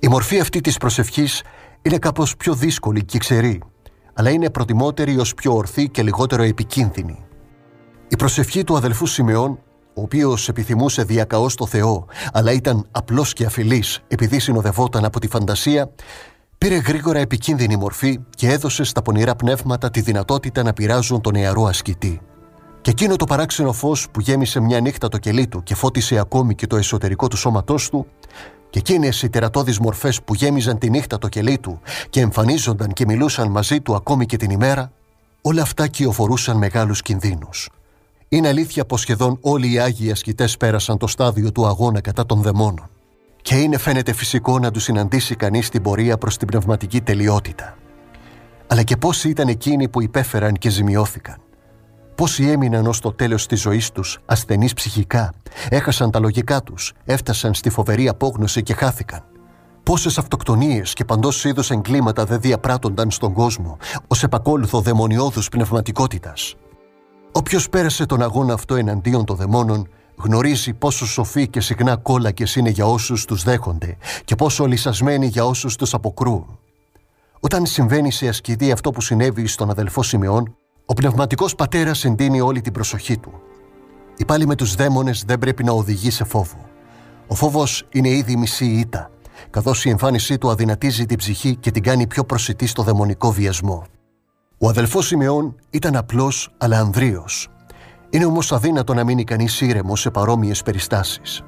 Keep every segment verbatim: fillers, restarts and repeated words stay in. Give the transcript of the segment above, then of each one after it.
Η μορφή αυτή της προσευχής είναι κάπως πιο δύσκολη και ξερή, αλλά είναι προτιμότερη ως πιο ορθή και λιγότερο επικίνδυνη. Η προσευχή του αδελφού Σιμεών, ο οποίος επιθυμούσε διακαώς το Θεό, αλλά ήταν απλός και αφιλής επειδή συνοδευόταν από τη φαντασία, πήρε γρήγορα επικίνδυνη μορφή και έδωσε στα πονηρά πνεύματα τη δυνατότητα να πειράζουν τον νεαρό ασκητή. Και εκείνο το παράξενο φως που γέμισε μια νύχτα το κελί του και φώτισε ακόμη και το εσωτερικό του σώματός του, και εκείνες οι τερατώδεις μορφές που γέμιζαν τη νύχτα το κελί του και εμφανίζονταν και μιλούσαν μαζί του ακόμη και την ημέρα, όλα αυτά κυοφορούσαν μεγάλους κινδύνους. Είναι αλήθεια πως σχεδόν όλοι οι Άγιοι ασκητές πέρασαν το στάδιο του αγώνα κατά των δαιμόνων. Και είναι φαίνεται φυσικό να τους συναντήσει κανείς στην πορεία προς την πνευματική τελειότητα. Αλλά και πόσοι ήταν εκείνοι που υπέφεραν και ζημιώθηκαν. Πόσοι έμειναν ως το τέλος της ζωής τους ασθενείς ψυχικά, έχασαν τα λογικά τους, έφτασαν στη φοβερή απόγνωση και χάθηκαν. Πόσες αυτοκτονίες και παντός είδους εγκλήματα δεν διαπράττονταν στον κόσμο ως επακόλουθο δαιμονιώδους πνευματικότητας. Όποιος πέρασε τον αγώνα αυτό εναντίον των δαιμόνων γνωρίζει πόσο σοφοί και συχνά κόλακες είναι για όσους τους δέχονται και πόσο λυσασμένοι για όσους τους αποκρούουν. Όταν συμβαίνει σε ασκητή αυτό που συνέβη στον αδελφό Σιμεών, ο πνευματικός πατέρας εντείνει όλη την προσοχή του. Η πάλη με τους δαίμονες δεν πρέπει να οδηγεί σε φόβο. Ο φόβος είναι ήδη μισή ήττα, καθώς η εμφάνισή του αδυνατίζει την ψυχή και την κάνει πιο προσιτή στο δαιμονικό βιασμό. Ο αδελφός Σιμεών ήταν απλός αλλά ανδρείος. Είναι όμως αδύνατο να μείνει κανείς ήρεμος σε παρόμοιες περιστάσεις.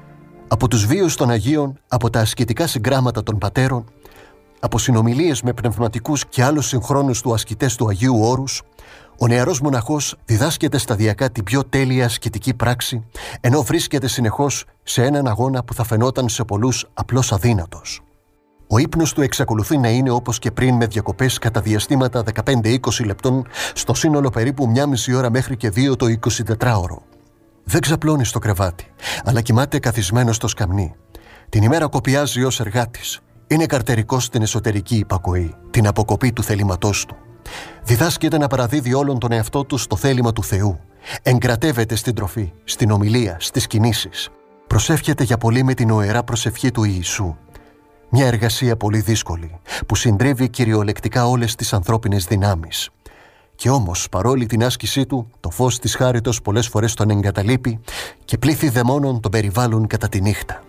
Από τους βίους των Αγίων, από τα ασκητικά συγγράμματα των πατέρων, από συνομιλίες με πνευματικούς και άλλους συγχρόνους του ασκητές του Αγίου Όρους, ο νεαρός μοναχός διδάσκεται σταδιακά την πιο τέλεια ασκητική πράξη, ενώ βρίσκεται συνεχώς σε έναν αγώνα που θα φαινόταν σε πολλούς απλώς αδύνατος. Ο ύπνος του εξακολουθεί να είναι όπως και πριν, με διακοπές κατά διαστήματα δεκαπέντε με είκοσι λεπτών, στο σύνολο περίπου μια μισή ώρα μέχρι και δύο το εικοσιτετράωρο. Δεν ξαπλώνει στο κρεβάτι, αλλά κοιμάται καθισμένος στο σκαμνί. Την ημέρα κοπιάζει ως εργάτης. Είναι καρτερικός στην εσωτερική υπακοή, την αποκοπή του θελήματός του. Διδάσκεται να παραδίδει όλον τον εαυτό του στο θέλημα του Θεού. Εγκρατεύεται στην τροφή, στην ομιλία, στις κινήσεις. Προσεύχεται για πολύ με την οερά προσευχή του Ιησού. Μια εργασία πολύ δύσκολη, που συντρίβει κυριολεκτικά όλες τις ανθρώπινες δυνάμεις. Και όμως, παρόλη την άσκησή του, το φως της χάριτος πολλές φορές τον εγκαταλείπει και πλήθη δαιμόνων τον περιβάλλουν κατά τη νύχτα.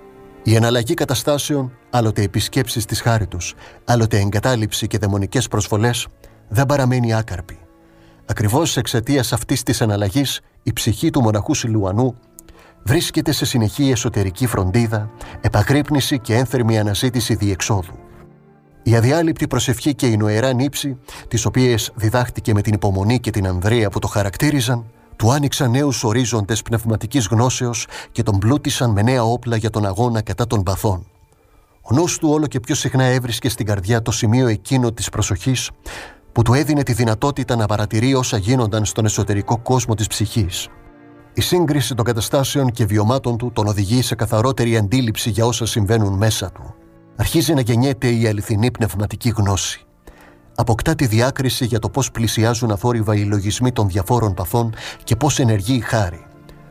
Η εναλλαγή καταστάσεων, άλλοτε επισκέψεις της χάριτος, άλλοτε εγκατάλειψη και δαιμονικές προσβολές, δεν παραμένει άκαρπη. Ακριβώς εξαιτίας αυτής της εναλλαγής, η ψυχή του μοναχού Σιλουανού βρίσκεται σε συνεχή εσωτερική φροντίδα, επαγρύπνηση και ένθερμη αναζήτηση διεξόδου. Η αδιάλειπτη προσευχή και η νοερά νύψη, τις οποίες διδάχτηκε με την υπομονή και την ανδρεία που το χαρακτήριζαν, του άνοιξαν νέους ορίζοντες πνευματικής γνώσεως και τον πλούτησαν με νέα όπλα για τον αγώνα κατά των παθών. Ο νους του όλο και πιο συχνά έβρισκε στην καρδιά το σημείο εκείνο της προσοχής που του έδινε τη δυνατότητα να παρατηρεί όσα γίνονταν στον εσωτερικό κόσμο της ψυχής. Η σύγκριση των καταστάσεων και βιωμάτων του τον οδηγεί σε καθαρότερη αντίληψη για όσα συμβαίνουν μέσα του. Αρχίζει να γεννιέται η αληθινή πνευματική γνώση. Αποκτά τη διάκριση για το πώς πλησιάζουν αθόρυβα οι λογισμοί των διαφόρων παθών και πώς ενεργεί η χάρη.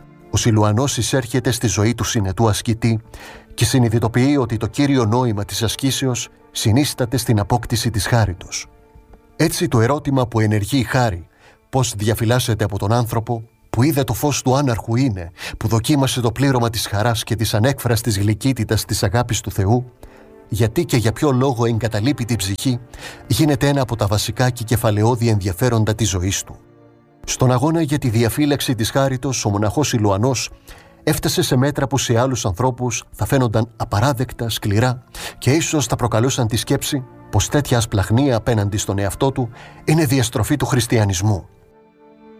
Ο Σιλουανός εισέρχεται στη ζωή του συνετού ασκητή και συνειδητοποιεί ότι το κύριο νόημα της ασκήσεως συνίσταται στην απόκτηση της χάριτος. Έτσι το ερώτημα που ενεργεί η χάρη, πώς διαφυλάσσεται από τον άνθρωπο, που είδε το φως του άναρχου είναι, που δοκίμασε το πλήρωμα της χαράς και της ανέκφραστης γλυκύτητας της αγάπης του Θεού, γιατί και για ποιο λόγο εγκαταλείπει την ψυχή, γίνεται ένα από τα βασικά και κεφαλαιώδη ενδιαφέροντα της ζωής του. Στον αγώνα για τη διαφύλαξη της χάριτος, ο μοναχός Σιλουανός έφτασε σε μέτρα που σε άλλους ανθρώπους θα φαίνονταν απαράδεκτα, σκληρά και ίσως θα προκαλούσαν τη σκέψη πως τέτοια ασπλαχνία απέναντι στον εαυτό του είναι διαστροφή του χριστιανισμού.